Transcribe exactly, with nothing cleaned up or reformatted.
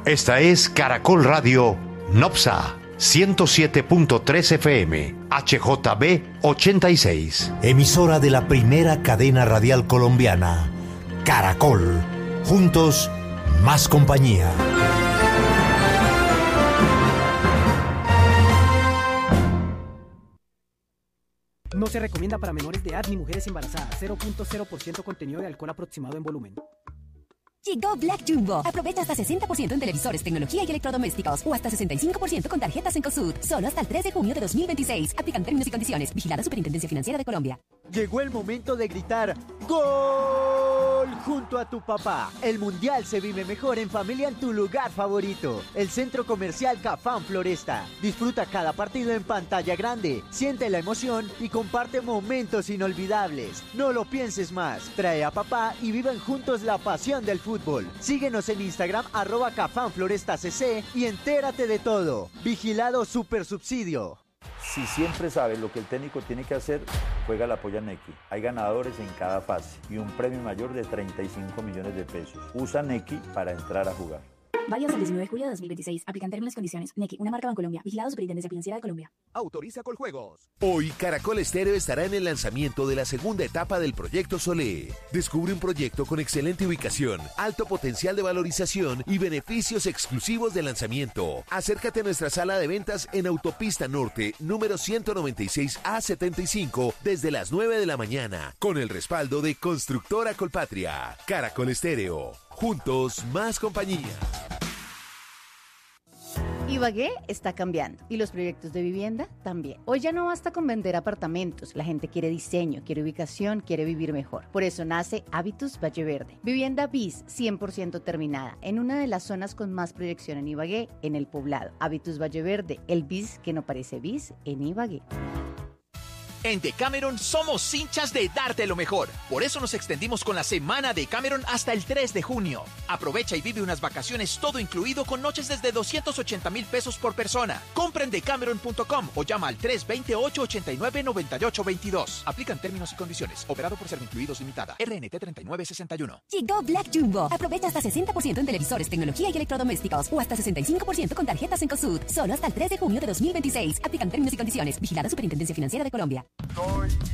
Esta es Caracol Radio Nopsa ciento siete punto tres F M, H J B ochenta y seis. Emisora de la primera cadena radial colombiana, Caracol. Juntos, más compañía. No se recomienda para menores de edad ni mujeres embarazadas. cero punto cero por ciento contenido de alcohol aproximado en volumen. Llegó Black Jumbo. Aprovecha hasta sesenta por ciento en televisores, tecnología y electrodomésticos o hasta sesenta y cinco por ciento con tarjetas en Cosud. Solo hasta el tres de junio de dos mil veintiséis. Aplican términos y condiciones. Vigilada Superintendencia Financiera de Colombia. Llegó el momento de gritar ¡Gol! Junto a tu papá. El Mundial se vive mejor en familia en tu lugar favorito. El Centro Comercial Cafán Floresta. Disfruta cada partido en pantalla grande. Siente la emoción y comparte momentos inolvidables. No lo pienses más. Trae a papá y vivan juntos la pasión del fútbol. Síguenos en Instagram, arroba Cafán Floresta C C y entérate de todo. Vigilado Supersubsidio. Si siempre sabes lo que el técnico tiene que hacer, juega la polla Nequi. Hay ganadores en cada fase y un premio mayor de treinta y cinco millones de pesos. Usa Nequi para entrar a jugar. Válido hasta el diecinueve de julio de dos mil veintiséis. Aplican términos y condiciones. Nequi, una marca Bancolombia. Vigilado Superintendencia Financiera de Colombia. Autoriza Coljuegos. Hoy Caracol Estéreo estará en el lanzamiento de la segunda etapa del Proyecto Solé. Descubre un proyecto con excelente ubicación, alto potencial de valorización y beneficios exclusivos de lanzamiento. Acércate a nuestra sala de ventas en Autopista Norte, número ciento noventa y seis A setenta y cinco, desde las nueve de la mañana, con el respaldo de Constructora Colpatria. Caracol Estéreo. Juntos, más compañía. Ibagué está cambiando y los proyectos de vivienda también. Hoy ya no basta con vender apartamentos, la gente quiere diseño, quiere ubicación, quiere vivir mejor. Por eso nace Habitus Valle Verde. Vivienda bis cien por ciento terminada en una de las zonas con más proyección en Ibagué, en el Poblado. Habitus Valle Verde, el bis que no parece bis en Ibagué. En Decameron somos hinchas de darte lo mejor. Por eso nos extendimos con la semana Decameron hasta el tres de junio. Aprovecha y vive unas vacaciones todo incluido con noches desde doscientos ochenta mil pesos por persona. Compra en decameron punto com o llama al tres dos ocho, ocho nueve, nueve ocho dos dos. Aplican términos y condiciones. Operado por Servincluidos Limitada. R N T treinta y nueve sesenta y uno. Llegó Black Jumbo. Aprovecha hasta sesenta por ciento en televisores, tecnología y electrodomésticos o hasta sesenta y cinco por ciento con tarjetas en Cosud. Solo hasta el tres de junio de dos mil veintiséis. Aplican términos y condiciones. Vigilada Superintendencia Financiera de Colombia. Soy